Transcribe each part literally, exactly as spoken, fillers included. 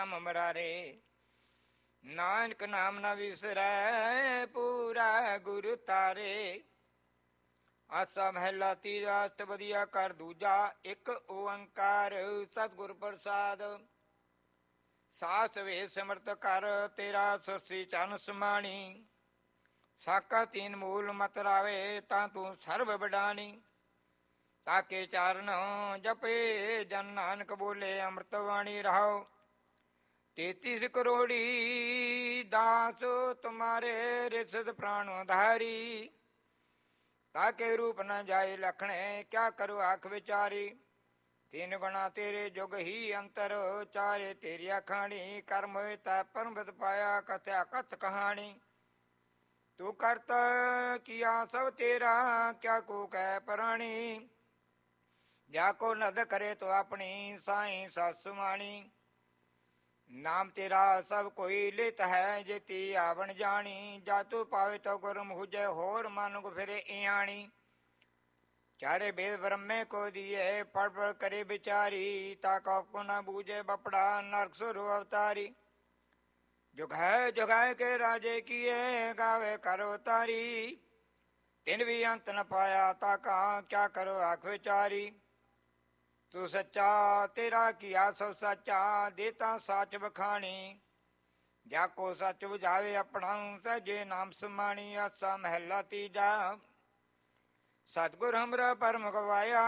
ਨਾਮ ਮਰਾਰੇ। ਨਾਨਕ ਨਾਮ ਨਾ ਵਿਸਰੈ ਪੂਰਾ ਗੁਰ ਤਾਰੇ। ਆਸਾ ਮਹਿਲਾ ਤੀਜਾ ਅਸ਼ਟਪਦੀਆ ਕਰ ਦੂਜਾ। ਇੱਕ ਓੰਕਾਰ ਸਤਿਗੁਰ ਪ੍ਰਸਾਦ। ਸਾਸ ਵੇ ਸਿਮਰਤ ਕਰ ਤੇਰਾ ਸੁਰਸੀ ਚਰਨ ਸਮਾਣੀ। ਸਾਕਾ ਤੀਨ ਮੂਲ ਮਤ ਰਾਵੇ ਤਾਂ ਤੂੰ ਸਰਬ ਵਡਾਣੀ। ਤਾਕੇ ਚਾਰਨ ਜਪੇ ਜਨ ਨਾਨਕ ਬੋਲੇ ਅੰਮ੍ਰਿਤ ਬਾਣੀ ਰਹਾਓ। ਤੇਤੀਸ ਕਰੋੜੀ ਦਾਸ ਤੁਮਾਰੇ ਰਿਸਦ ਪ੍ਰਾਣ ਉਧਾਰੀ। ਤਾਕੇ ਰੂਪ ਨ ਜਾਏ ਲਖਣੇ ਕਿਆ ਕਰੋ ਆਖ ਵਿਚਾਰੀ। ਤਿੰਨ ਗੁਣਾ ਤੇਰੇ ਜੁਗ ਹੀ ਅੰਤਰ ਚਾਰੇ ਤੇਰੀ ਅਖਾਣੀ। ਕਰਮ ਹੋਏ ਤੈ ਪਰਮਿਤ ਪਾਇਆ ਕਥਿਆ ਕਥ ਕਹਾਣੀ। ਤੂੰ ਕਰਤ ਕੀਆ ਸਭ ਤੇਰਾ ਕਿਆ ਕੋ ਕਹਿ ਪ੍ਰਾਣੀ। ਜਾ ਕੋ ਨਦ ਕਰੇ ਤੋ ਆਪਣੀ ਸਾਈ ਸੱਸ ਮਾਣੀ। ਨਾਮ ਤੇਰਾ ਸਭ ਕੋਈ ਲਿਤ ਹੈ ਜੇਤੀ ਆਵਣ ਜਾਣੀ। ਜਾ ਤੂੰ ਪਾਵੇ ਤੋ ਗੁਰਮ ਹੁਜੈ ਹੋਰ ਮਾਨੁਕ ਫਿਰੇ ਇਆਣੀ। ਚਾਰੇ ਬੇਦ ਬ੍ਰਹਮੇ ਕੋ ਦੀਏ ਪੜ ਪੜ ਕਰੇ ਵਿਚਾਰੀ। ਤਾ ਕੋ ਕੋ ਨਾ ਬੂਝੇ ਬਪੜਾ ਨਰਕ ਸੁਰ ਅਵਤਾਰੀ। ਜੁਗਾਏ ਜੁਗਾਏ ਕੇ ਰਾਜੇ ਕੀਏ ਗਾਵੇ ਕਰੋ ਤਾਰੀ। ਤਿਨ ਵੀ ਅੰਤ ਨ ਪਾਇਆ ਤਾ ਕਾ ਕਿਆ ਕਰੋ ਆਖ ਵਿਚਾਰੀ। ਤੂੰ ਸੱਚਾ ਤੇਰਾ ਕੀਆ ਸਭ ਸਾਚਾ ਦੇਤਾ ਸਾਚ ਵਖਾਣੀ। ਜਾ ਕੋ ਸੱਚ ਬੁਝਾਵੇ ਆਪਣਾ ਸਹਿਜੇ ਨਾਮ ਸਮਾਣੀ। ਆਸਾ ਮਹਿਲਾ ਤੀਜਾ। ਸਤਿਗੁਰ ਹਮਰਾ ਪਰਮ ਗਵਾਇਆ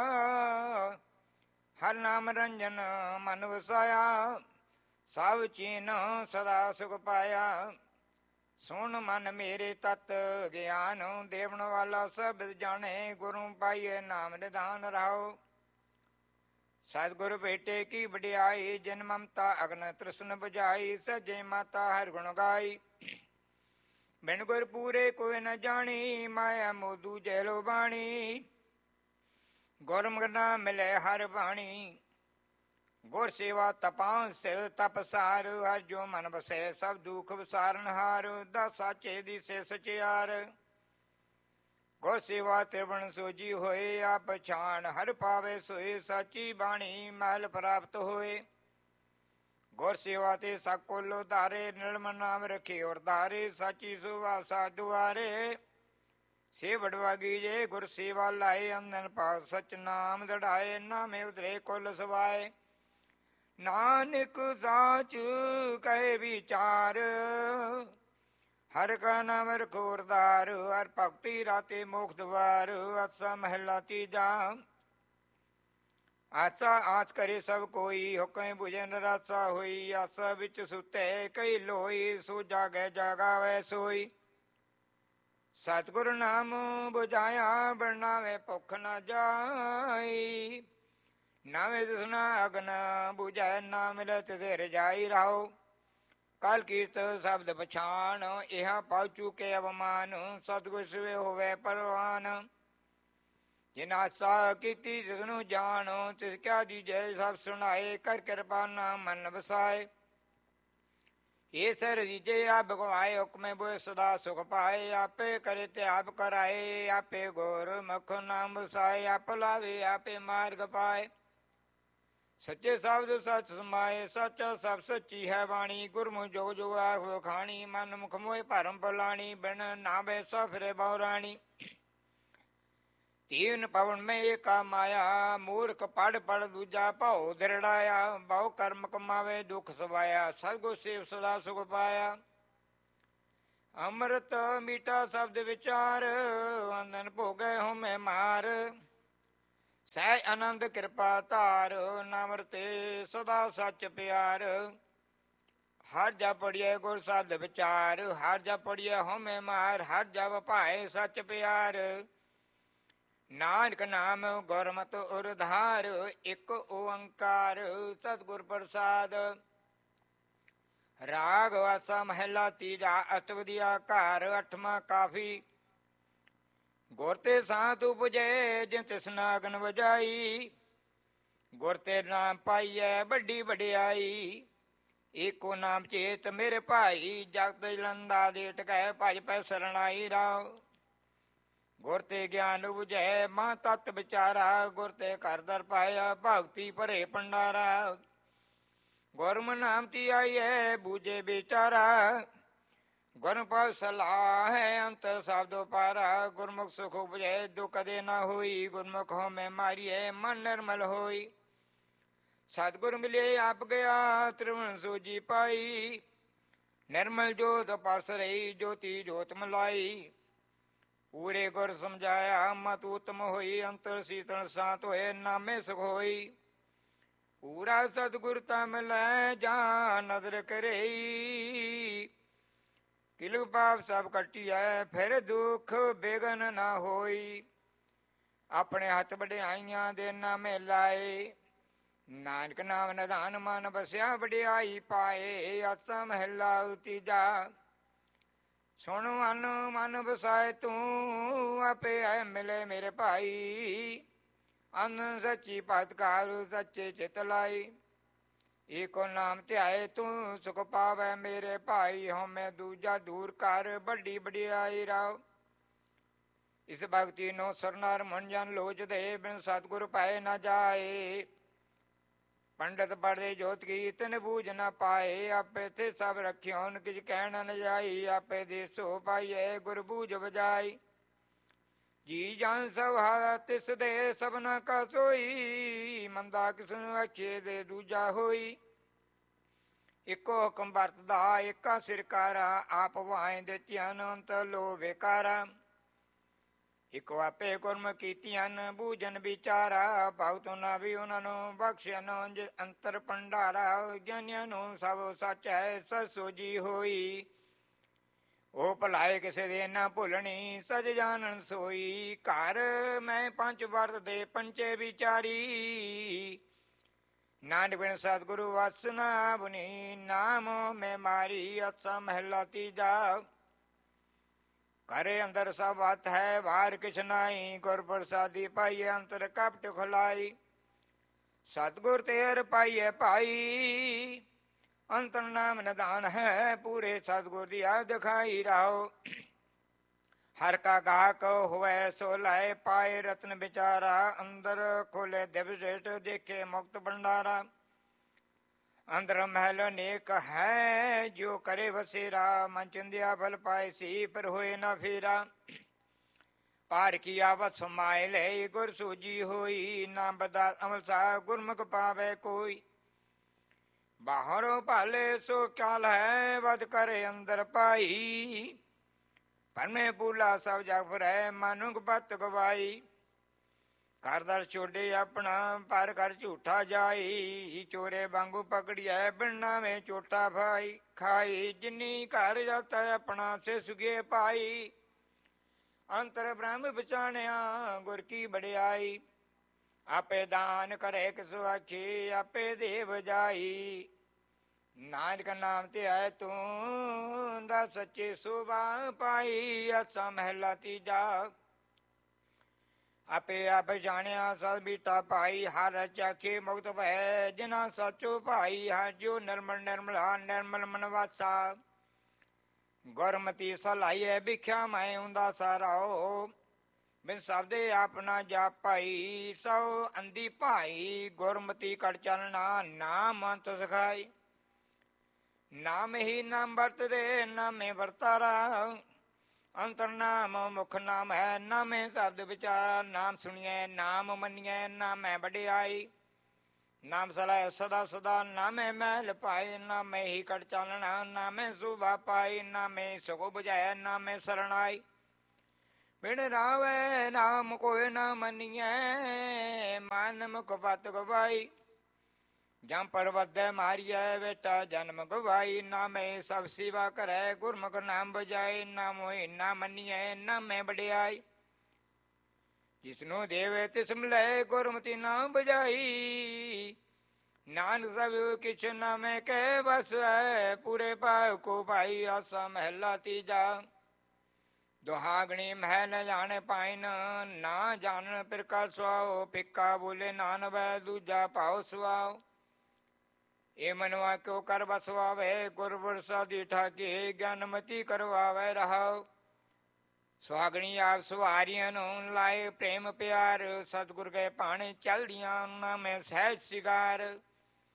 ਹਰ ਨਾਮ ਰੰਜਨ ਮਨ ਵਸਾਇਆ। ਸਭ ਚੀਨ ਸਦਾ ਸੁਖ ਪਾਇਆ। ਸੁਣ ਮਨ ਮੇਰੇ ਤਤ ਗਿਆਨ ਦੇਵਨ ਵਾਲਾ ਸਭ ਜਾਣੇ। ਗੁਰੂ ਪਾਈਏ ਨਾਮ ਨਿਧਾਨ ਰਾਓ। ਸਤਿਗੁਰ ਭੇਟੇ ਕੀ ਵਡਿਆਈ ਜਿਨ ਮਮਤਾ ਅਗਨ ਤ੍ਰਿਸ਼ਨ ਬੁਝਾਈ। ਸਜੇ ਮਾਤਾ ਹਰ ਗੁਣ ਗਾਈ ਬਿਨ ਗੁਰ ਪੂਰੇ ਕੋਈ ਨ ਜਾਣੀ। ਮਾਇਆ ਮੋਦੂ ਜੈਲੋ ਬਾਣੀ ਗੁਰਮੁਖ ਨਾ ਮਿਲੇ ਹਰ ਬਾਣੀ। ਗੁਰ ਸੇਵਾ ਤਪਾਂ ਸਿਰ ਤਪਸਾਰ ਹਰ ਜੋ ਮਨ ਬਸੈ ਸਭ ਦੁਖ ਵਿਸਾਰਨ ਹਾਰ। ਦਸ ਸਾਚੇ ਦੀ ਸੇ ਸਚਿਆਰ ਗੁਰ ਸੇਵਾ ਤ੍ਰਿਵਣ ਸੋਜੀ ਹੋਏ। ਆਪ ਪਛਾਣ ਹਰ ਪਾਵੇ ਸੋਏ ਸਾਚੀ ਬਾਣੀ ਮਹਿਲ ਪ੍ਰਾਪਤ ਹੋਏ। ਗੁਰ ਸੇਵਾ ਤੇ ਸकुल ਉਧਾਰੇ ਨਿਰਮਲ ਨਾਮ ਰਖੇ ਔਰ ਧਾਰੇ। ਸਾਚੀ ਸੁਵਾ ਸਾਧੁਆਰੇ ਸੇ ਵਡਵਾਗੀ ਜੇ ਗੁਰ ਸੇਵਾ ਲਾਏ। ਅੰਦਨ ਪਾਸ ਸਚ ਨਾਮ ਦੜਾਏ ਨਾਮੇ ਉਧਰੇ ਕੁਲ ਸਵਾਏ। ਨਾਨਕ ਸਾਚ ਕਹੇ ਵਿਚਾਰ ਹਰ ਕਾ ਨਾਮ ਰਖੋ ਉਰਧਾਰ। ਹਰ ਭਗਤੀ ਰਾਤੇ ਮੋਖ ਦਵਾਰ। ਆਸਾ ਮਹਿਲਾ ਤੀਜਾ। ਆਸਾ ਆਸ ਕਰੇ ਸਭ ਕੋਈ ਹੁਕਮ ਬੁਝੇ ਨਿਰਾਸਾ ਹੋਈ। ਆਸਾ ਵਿੱਚ ਸੁਤੇ ਕਈ ਲੋਈ ਸੋ ਜਾਗੇ ਜਾਗਾਵੇ ਸੋਈ। ਸਤਿਗੁਰ ਨਾਮ ਬੁਝਾਇਆ ਬਣਾਵੇ ਭੁੱਖ ਨਾ ਜਾਈ। ਨਾਵੇਂ ਦਿਸਣਾ ਅਗਨ ਬੁਝੈ ਨਾ ਮਿਲੇ ਤੇ ਰਜਾਈ ਰਾਓ। ਕਲ ਕੀਰਤ ਸ਼ਬਦ ਪਛਾਣ ਇਹਾ ਪਾਉ ਚੁਕੇ ਅਵਮਾਨ। ਸਤਿਗੁਰ ਸਿਵੇ ਹੋਵੇ ਪਰਵਾਨ ਜਿਨ ਆਸਾ ਕੀਤੀ ਜਿਸਨੂੰ ਜਾਣ। ਤਿਸ ਕਿਆ ਦੀਜੈ ਸਭ ਸੁਣਾਏ ਕਰ ਕਿਰਪਾ ਨਾ ਮਨ ਵਸਾਏ। ਇਹ ਸਰ ਦੀਜੇ ਆਪ ਗਵਾਏ ਹੁਕਮੇ ਬੋਏ ਸਦਾ ਸੁਖ ਪਾਏ। ਆਪੇ ਕਰੇ ਤੇ ਆਪ ਕਰਾਏ ਆਪੇ ਗੋਰ ਮੁਖ ਨਾਮ ਵਸਾਏ। ਆਪ ਲਾਵੇ ਆਪੇ ਮਾਰਗ ਪਾਏ। ਸੱਚੇ ਸ਼ਬਦ ਸੱਚ ਸਮਾਏ ਸੱਚਾ ਸਭ ਸੱਚੀ ਹੈ ਬਾਣੀ। ਗੁਰਮੁਖ ਜੋ ਜੋ ਆਖ ਵਖਾਣੀ ਮਨ ਮੁਖ ਮੋਏ ਭਰਮ ਭਲਾਣੀ। ਬਿਨ ਨਾਵੇ ਸੋ ਫਿਰੇ ਬਹੁ ਰਾਣੀ। ਤੀਨ ਪਵਨ ਮੈਂ ਏਕਾ ਮਾਇਆ ਮੂਰਖ ਪੜ ਪੜ ਦੂਜਾ ਭਉ ਦਰੜਾਇਆ। ਬਹੁ ਕਰਮ ਕਮਾਵੇ ਦੁਖ ਸਵਾਇਆ ਸਤਿਗੁਰ ਸੇਵ ਸਦਾ ਸੁਖ ਪਾਇਆ। ਅੰਮ੍ਰਿਤ ਮੀਠਾ ਸ਼ਬਦ ਵਿਚਾਰ ਅੰਦਨ ਭੋਗੇ ਹੋਮੇ ਮਾਰ। ਸਹਿ ਆਨੰਦ ਕਿਰਪਾ ਧਾਰ ਨਾਮ ਰਤੇ ਸਦਾ ਸੱਚ ਪਿਆਰ। ਹਰ ਜਪ ਪੜੀਏ ਗੁਰ ਸ਼ਬਦ ਵਿਚਾਰ। ਹਰ ਜਪ ਪੜੀਏ ਹੋਮੇ ਮਾਰ। ਹਰ ਜਪ ਭਾਏ ਸੱਚ ਪਿਆਰ। ਨਾਨਕ ਨਾਮ ਗੁਰਮਤਿ ਉਰਧਾਰ। ਇੱਕ ਓੰਕਾਰ ਸਤਿਗੁਰ ਪ੍ਰਸਾਦ। ਰਾਗ ਆਸਾ ਮਹਿਲਾ ਤੀਜਾ ਅਸ਼ਟਪਦੀਆ ਘਰ ਅੱਠਵਾਂ ਕਾਫੀ। ਗੁਰ ਤੇ ਸਾਧ ਉਪਜੇ ਜਿਨ ਤਿਸਨਾ ਅਗਨ ਵਜਾਈ। ਗੁਰ ਤੇ ਨਾਮ ਪਾਈਐ ਵੱਡੀ ਵਡਿਆਈ। ਏਕੋ ਨਾਮ ਚੇਤ ਮੇਰੇ ਭਾਈ ਜਗਤ ਜਲੰਦਾ ਦੇ ਟਕੈ ਭਜ ਪੈ ਸਰਣਾਈ ਰਾਓ। ਗੁਰ ਤੇ ਗਿਆਨ ਉਪਜੈ ਮਾ ਤਤ ਵਿਚਾਰਾ। ਗੁਰ ਤੇ ਘਰ ਦਰ ਪਾਇਆ ਭਗਤੀ ਭਰੇ ਭੰਡਾਰਾ। ਗੁਰਮ ਨਾਮ ਤੀ ਆਈਏ ਬੂਝੇ ਵਿਚਾਰਾ, ਗੁਰਮ ਪਉ ਸਲਾਹ ਹੈ ਅੰਤਰ ਸ਼ਬਦੋ ਪਾਰਾ। ਗੁਰਮੁਖ ਸੁਖ ਉਪਜੈ ਦੁਖ ਕਦੇ ਨਾ ਹੋਈ, ਗੁਰਮੁਖ ਹੋ ਮੈਂ ਮਾਰੀਏ ਮਨ ਨਿਰਮਲ ਹੋਈ। ਸਤਿਗੁਰ ਮਿਲੇ ਆਪ ਗਿਆ ਤ੍ਰਿਵਣ ਸੋਜੀ ਪਾਈ, ਨਿਰਮਲ ਜੋਤ ਪਰਸ ਰਹੀ ਜੋਤੀ ਜੋਤ ਮਲਾਈ। ਪੂਰੇ ਗੁਰ ਸਮਝਾਇਆ ਮਤ ਉਤਮ ਹੋਈ, ਅੰਤਰ ਸੀਤਲ ਸਾਤ ਹੋਏ ਨਾਮੇ ਸੁਖ ਹੋਈ। ਪੂਰਾ ਸਤਿਗੁਰ ਤਾ ਮਿਲੈ ਜਾਂ ਨਦਰ ਕਰਈ, ਕਿਲੂ ਪਾਪ ਸਭ ਕੱਟਿਐ ਫਿਰ ਦੁਖ ਬੇਗਨ ਨਾ ਹੋਈ। ਆਪਣੇ ਹੱਥ ਵਡਿਆਈਆਂ ਦੇ ਨਾਮੇ ਲਾਏ, ਨਾਨਕ ਨਾਮ ਨਿਧਾਨ ਮਨ ਬਸਿਆ ਵਡਿਆਈ ਪਾਏ। ਆਸਾ ਮਹਿਲਾ ਤੀਜਾ, ਸੁਣ ਮਨ ਮਨ ਵਸਾਏ ਤੂੰ, ਆਪੇ ਐ ਮਿਲੇ ਮੇਰੇ ਭਾਈ। ਅਨ ਸੱਚੀ ਪਤਕਾਰ ਸੱਚੇ ਚਿਤ ਲਾਈ, ਏਕੋ ਨਾਮ ਧਿਆਏ ਤੂੰ ਸੁਖ ਪਾਵੈ ਮੇਰੇ ਭਾਈ। ਹਉਮੈ ਦੂਜਾ ਦੂਰ ਕਰ ਵੱਡੀ ਵਡਿਆਈ ਰਾਓ, ਇਸ ਭਗਤੀ ਨੂੰ ਸਰਨਾਰ ਮਨ ਜਨ ਲੋਚਦੇ, ਬਿਨ ਸਤਿਗੁਰ ਪਾਏ ਨਾ ਜਾਏ। ਪੰਡਤ ਪੜ੍ਹਦੇ ਜੋਤ ਕੀ ਤਿਨ ਬੂਝ ਨਾ ਪਾਏ, ਆਪੇ ਤੇ ਸਭ ਰਖਿਓਨ ਕਿਛ ਕਹਿਣ ਨ ਜਾਈ। ਆਪੇ ਦੇ ਸੋ ਪਾਈਏ ਗੁਰ ਬੂਝ ਬਜਾਈ, ਜੀ ਜਾਨ ਸਭ ਹਾਰਾ ਤਿਸ ਦੇ ਸਭਨਾ ਕਾ ਸੋਈ। ਮੰਦਾ ਕਿਸ ਨੂੰ ਆਖੇ ਦੇ ਦੂਜਾ ਹੋਈ, ਇੱਕੋ ਹੁਕਮ ਵਰਤਦਾ ਏਕਾ ਸਿਰਕਾਰਾ। ਆਪ ਵਾਹਿ ਦੇ ਧਿਆਨ ਅੰਤ ਲੋ ਵਿਕਾਰਾ, ਇੱਕੋ ਆਪੇ ਗੁਰਮ ਕੀਤੀਆਂ ਬੂਝਨ ਵਿਚਾਰਾ। ਭਗਤ ਨਾ ਵੀ ਉਹਨਾਂ ਨੂੰ ਬਖਸ਼ਿਆ ਨੰਜ ਅੰਤਰ ਭੰਡਾਰਾ। ਗਿਆਨੀਆਂ ਨੂੰ ਸਭ ਸੱਚ ਹੈ ਸਚ ਸੋਜੀ ਹੋਈ, ਉਹ ਭਲਾਏ ਕਿਸੇ ਦੇ ਨਾ ਭੁੱਲਣੀ ਸਜ ਜਾਣਨ ਸੋਈ। ਘਰ ਮੈਂ ਪੰਜ ਵਰਤ ਦੇ ਪੰਚੇ ਵਿਚਾਰੀ, ਨਾਨਕ ਬਿਨ ਸਤਿਗੁਰੂ ਵਸ ਨਾ ਬੁਨੀ। ਨਾਮ ਮੈਂ ਮਾਰੀ ਆਸਾ ਮਹਿਲਾ ਤੀਜਾ, ਘਰੇ ਅੰਦਰ ਸਭ ਹੱਥ ਹੈ ਬਾਹਰ ਕਿਛ ਨਾਈ। ਗੁਰ ਪ੍ਰਸਾਦੀ ਪਾਈਏ ਅੰਤਰ ਕਪਟ ਖੁਲਾਈ, ਸਤਿਗੁਰ ਤੇਰ ਪਾਈਏ ਭਾਈ। ਅੰਤਰ ਨਾਮ ਨਿਧਾਨ ਹੈ ਪੂਰੇ ਸਤਿਗੁਰ ਦੀ ਆ ਦਿਖਾਈ ਰਾਓ। ਹਰ ਕਾ ਗਾਹਕ ਹੋਵੇ ਸੋ ਲਾਏ ਪਾਏ ਰਤਨ ਵਿਚਾਰਾ। ਅੰਦਰ ਖੋਲੇ ਦਿਵ ਜੇਠ ਦੇਖੇ ਮੁਕਤ ਭੰਡਾਰਾ। ਅੰਦਰ ਮਹਿਲ ਅਨੇਕ ਹੈ ਜੋ ਕਰੇ ਵਸੇਰਾ। ਮਨ ਚਿੰਦਿਆ ਫਲ ਪਾਏ ਸੀ ਪਰ ਹੋਏ ਨਾ ਫੇਰਾ। ਪਾਰ ਕੀ ਆਵਤ ਸਮਾਏ ਲੈ ਗੁਰ ਸੂਜੀ ਹੋਈ। ਨਾ ਬਦਾ ਅਮਲ ਸਾ ਗੁਰਮੁਖ ਪਾਵੇ ਕੋਈ। ਬਾਹਰੋਂ ਭਾਲੇ ਸੋ ਕਾਲ ਹੈ ਵਦ ਕਰੇ ਅੰਦਰ ਪਾਈ। ਪਰਮੇ ਪੂਲਾ ਸਭ ਜਗ ਫਿਰੈ ਮਾਨੁਕ ਪਤ ਗਵਾਈ। ਘਰ ਦਰ ਛੋਡੇ ਆਪਣਾ ਪਰ ਘਰ ਝੂਠਾ ਜਾਈ। ਚੋਰੇ ਵਾਂਗੂ ਪਕੜਿਐ ਬਿਨ ਨਾਵੇਂ ਚੋਟਾ ਭਾਈ ਖਾਈ। ਜਿਨੀ ਘਰ ਜਾਤਾ ਆਪਣਾ ਸੇ ਸੁਗੇ ਪਾਈ। ਅੰਤਰ ਬ੍ਰਹਮ ਪਛਾਣਿਆ ਗੁਰ ਕੀ ਬੜਿਆਈ। ਆਪੇ ਦਾਨ ਕਰੇ ਕਿਸ ਆਖੀ ਆਪੇ ਦੇ ਬਜਾਈ। ਨਾਨਕ ਨਾਮ ਤੇ ਆਏ ਤੂੰ ਦਾ ਸੱਚੇ ਸੁਭਾ ਪਾਈ। ਆਸਾ ਮਹਿਲਾ ਤੀਜਾ, ਆਪੇ ਆਪ ਜਾਣਿਆ ਸਭ ਬੀਤਾ ਭਾਈ। ਹਰ ਚਾਖੇ ਮੁਕਤ ਭੈ ਜਿਨਾ ਸਚੋ ਭਾਈ। ਹਰ ਜੋ ਨਿਰਮਲ ਨਿਰਮਲਾ ਨਿਰਮਲ ਮਨ ਵਾਸਾ। ਗੁਰਮਤੀ ਸਲਾਈਏ ਵਿਖਿਆ ਮੈਂ ਹੁੰਦਾ ਸਾਰਾਓ। ਬਿਨ ਸਬਦੇ ਆਪਣਾ ਜਾਪ ਭਾਈ ਸੋ ਅੰਦੀ ਭਾਈ। ਗੁਰਮਤੀ ਕੜ ਚਲਣਾ ਨਾਮ ਅੰਤ ਸਿਖਾਈ। ਨਾਮ ਹੀ ਨਾਮ ਵਰਤਦੇ ਨਾਮੇ ਵਰਤਾਰਾ। ਅੰਤਰ ਨਾਮ ਮੁਖ ਨਾਮ ਹੈ ਨਾਮੇ ਸ਼ਬਦ ਵਿਚਾਰਾ। ਨਾਮ ਸੁਣੀਏ ਨਾਮ ਮੰਨੀਏ ਨਾਮੈ ਵਡਿਆਈ। ਨਾਮ ਸਲਾਹ ਸਦਾ ਸਦਾ ਨਾਮੇ ਮਹਿਲ ਪਾਏ। ਨਾਮੇ ਹੀ ਕੜ ਚਾਲਣਾ ਨਾਮੇ ਸੁਭਾ ਪਾਈ। ਨਾਮੇ ਸੁਖ ਬੁਝਾਏ ਨਾਮੇ ਸਰਣਾਈ। ਬਿਨ ਰਾਵੇ ਨਾਮ ਕੋਈ ਨਾ ਮੰਨੀਏ ਮਨ ਮੁਖ ਪਤ ਗਵਾਈ। ਜਮ ਪਰਵਦੈ ਮਾਰੀਐ ਬੇਟਾ ਜਨਮ ਗਵਾਈ। ਨਾਮੇ ਸਭ ਸੇਵਾ ਕਰੈ ਗੁਰਮੁਖ ਨਾਮ ਬਜਾਏ। ਨਾਮੋ ਨਾ ਮੰਨੀਐ ਨਾਮੇ ਵਡਿਆਈ। ਜਿਸਨੂੰ ਦੇਵੇ ਤਿਸ ਮਿਲੈ ਗੁਰਮਤਿ ਨਾਮ ਬਜਾਈ। ਨਾਨਕ ਸਭ ਕਿਛ ਨਾਮੇ ਕਹਿ ਬਸੈ ਪੂਰੇ ਪਾਉ ਕੋ ਭਾਈ। ਆਸਾ ਮਹਿਲਾ ਤੀਜਾ, ਦੁਹਾਗਣੀ ਮਹਿ ਨ ਜਾਣੇ ਪਾਇਨ ਨਾ ਜਾਣਨ ਪਿਰ ਕਾ ਸੁਆਓ। ਫਿੱਕਾ ਬੋਲੇ ਨਾਨਵੈ ਦੂਜਾ ਭਾਉ ਸੁਆਓ। ਇਹ ਮਨਵਾ ਕਿਉ ਕਰ ਬਸਵਾਵੇ ਗੁਰ ਪ੍ਰਸਾਦੀ ਠਾਕੇ। ਗਿਆਨਮਤੀ ਕਰਵਾਵੇ ਰਹਾਉ। ਸੁਹਾਗਣੀ ਆਪ ਸੁਹਾਰੀਆਂ ਨੂੰ ਲਾਏ ਪ੍ਰੇਮ ਪਿਆਰ। ਸਤਿਗੁਰ ਗਏ ਭਾਣੇ ਚਲਦੀਆਂ ਉਹਨਾਂ ਮੈਂ ਸਹਿਜ ਸਿਗਾਰ।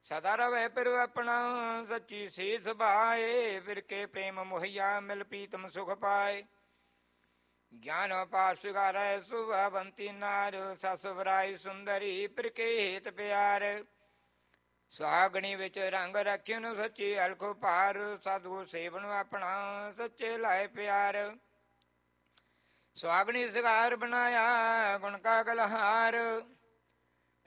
ਸਦਾ ਰਵੈ ਪਿਰ ਆਪਣਾ ਸੱਚੀ ਸੀਸ ਭਾਏ। ਫਿਰ ਕੇ ਪ੍ਰੇਮ ਮੁਹੱਈਆ ਮਿਲ ਪ੍ਰੀਤਮ ਸੁਖ ਪਾਏ। ਗਿਆਨ ਪਾਸ ਸਿਗਾਰੈ ਸੁਭਵੰਤੀ ਨਾਰ। ਸਸ ਵਰਾਈ ਸੁੰਦਰੀ ਫਿਰ ਕੇ ਹੇਤ ਪਿਆਰ। ਸੁਹਾਗਣੀ ਵਿੱਚ ਰੰਗ ਰੱਖਿਓ ਨੂੰ ਸੱਚੀ ਅਲਖੋ ਪਾਰ। ਸਾਧੂ ਸੇਵਨ ਆਪਣਾ ਸੱਚੇ ਲਾਏ ਪਿਆਰ। ਸੁਹਾਗਣੀ ਸਿਗਾਰ ਬਣਾਇਆ ਗੁਣ ਕਾ ਗਲਹਾਰ।